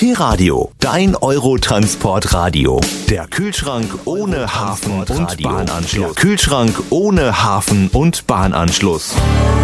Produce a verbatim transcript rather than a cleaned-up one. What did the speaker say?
D-Radio, dein Eurotransportradio. Der Kühlschrank ohne Hafen und Bahnanschluss. Der Kühlschrank ohne Hafen und Bahnanschluss.